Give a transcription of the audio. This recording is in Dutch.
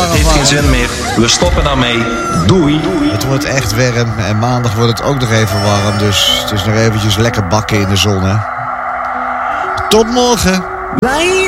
warm. Het heeft geen zin meer. We stoppen daarmee. Doei. Het wordt echt warm en maandag wordt het ook nog even warm. Dus het is nog eventjes lekker bakken in de zon, hè. Tot morgen.